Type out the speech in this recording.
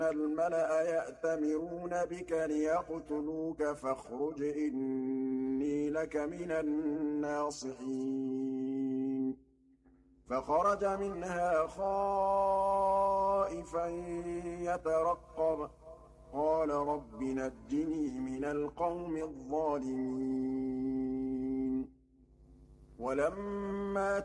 الْمَلَأَ يَأْتَمِرُونَ بِكَ لِيَقْتُلُوكَ فَاخْرُجْ إِنِّي لَكَ مِنَ النَّاصِحِينَ فَخَرَجَ مِنْهَا خَائِفًا يَتَرَقَّبُ قَالَ رَبِّ نَجِّنِي مِنَ الْقَوْمِ الظَّالِمِينَ ولما